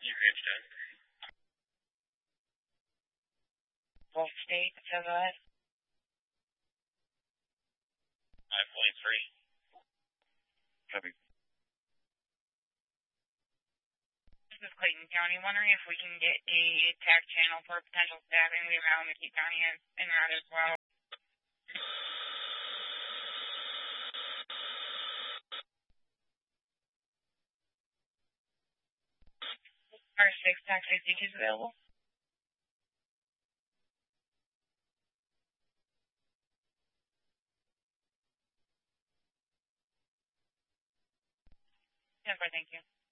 You reached out. Gulf State, so go ahead. 5.3. Copy. This is Clayton County. Wondering if we can get a TAC channel for potential staffing. We have Alameda County in route as well. R6 TAC 62 is available. Thank you.